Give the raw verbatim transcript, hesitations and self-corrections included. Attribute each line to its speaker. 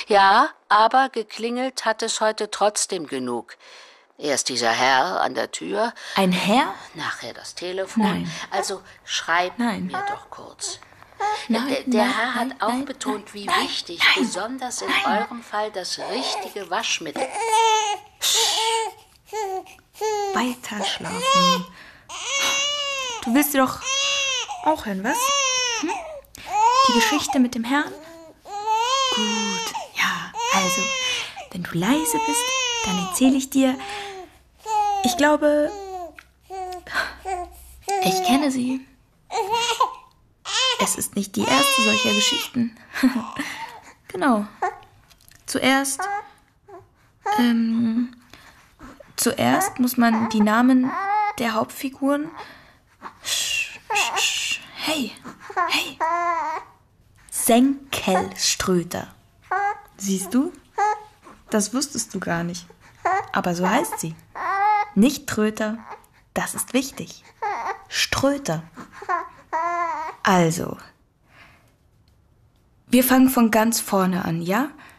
Speaker 1: Ja, aber geklingelt hat es heute trotzdem genug. Erst dieser Herr an der Tür.
Speaker 2: Ein Herr?
Speaker 1: Nachher das Telefon.
Speaker 2: Nein.
Speaker 1: Also schreib
Speaker 2: Nein.
Speaker 1: mir doch kurz.
Speaker 2: Nein,
Speaker 1: der der
Speaker 2: nein,
Speaker 1: Herr
Speaker 2: nein,
Speaker 1: hat auch
Speaker 2: nein,
Speaker 1: betont,
Speaker 2: nein,
Speaker 1: wie
Speaker 2: nein,
Speaker 1: wichtig,
Speaker 2: nein,
Speaker 1: besonders in
Speaker 2: nein.
Speaker 1: eurem Fall, das richtige Waschmittel.
Speaker 2: Weiter schlafen. Du willst doch auch hören, was? Hm? Die Geschichte mit dem Herrn? Gut, ja, also, wenn du leise bist, dann erzähle ich dir. Ich glaube, ich kenne sie. Es ist nicht die erste solcher Geschichten. Genau. Zuerst, ähm, zuerst muss man die Namen der Hauptfiguren. Sch, sch, sch, hey, hey. Senkelströter. Siehst du? Das wusstest du gar nicht. Aber so heißt sie. Nicht Tröter, das ist wichtig. Ströter. Also, wir fangen von ganz vorne an, ja?